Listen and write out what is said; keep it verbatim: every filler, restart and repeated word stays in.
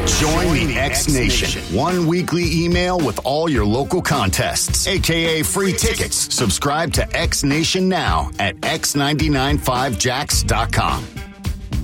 Join the X Nation. One weekly email with all your local contests, a k a free tickets. Subscribe to X Nation now at x nine nine five jacks dot com.